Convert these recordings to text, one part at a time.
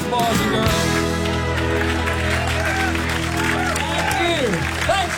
boys and girls. Thank you. Thanks,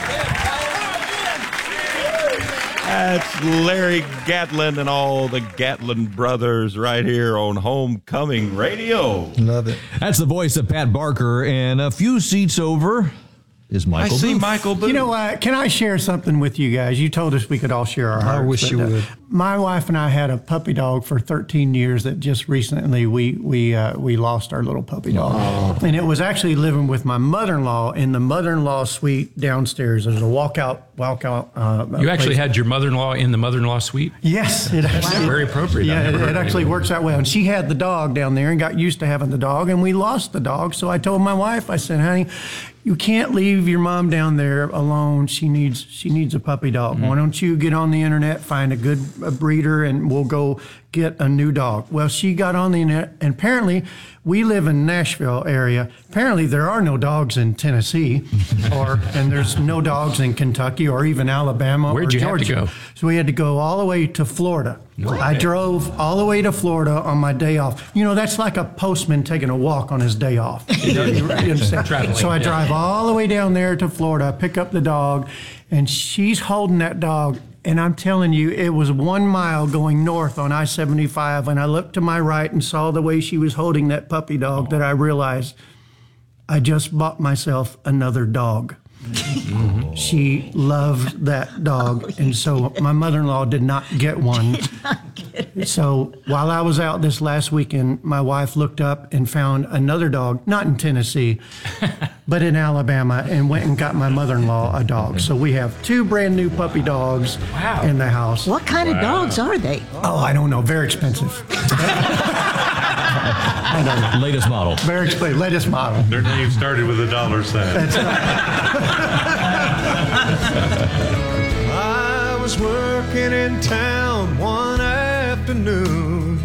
That's Larry Gatlin and all the Gatlin brothers right here on Homecoming Radio. Love it. That's the voice of Pat Barker, and a few seats over is Michael I see Booth. Michael Booth. You know what? Can I share something with you guys? You told us we could all share our hearts. I wish you would. My wife and I had a puppy dog for 13 years that just recently we lost our little puppy dog. And it was actually living with my mother-in-law in the mother-in-law suite downstairs. There's a walkout. You actually place. had your mother-in-law in the mother-in-law suite? Yes, it actually, Very appropriate. yeah, I've never it heard actually of works out well. And she had the dog down there and got used to having the dog, and we lost the dog. So I told my wife, I said, honey, you can't leave your mom down there alone. She needs a puppy dog. Why don't you get on the internet, find a good breeder, and we'll go get a new dog. Well, she got on the internet, and apparently we live in Nashville area. Apparently there are no dogs in Tennessee, and there's no dogs in Kentucky or even Alabama Where'd or you have to Georgia. go? So we had to go all the way to Florida. I drove all the way to Florida on my day off. You know, that's like a postman taking a walk on his day off. You understand? Traveling, So I yeah. drive all the way down there to Florida, pick up the dog, and she's holding that dog. And I'm telling you, it was 1 mile going north on I-75. And I looked to my right and saw the way she was holding that puppy dog that I realized I just bought myself another dog. She loved that dog. And so my mother-in-law did not get one. So while I was out this last weekend, my wife looked up and found another dog, not in Tennessee, but in Alabama, and went and got my mother-in-law a dog. So we have 2 brand new puppy dogs in the house. What kind of dogs are they? Oh, I don't know. Very expensive. I don't know. Latest model. Very expensive. Latest model. Their name started with a dollar sign. I was working in town one afternoon.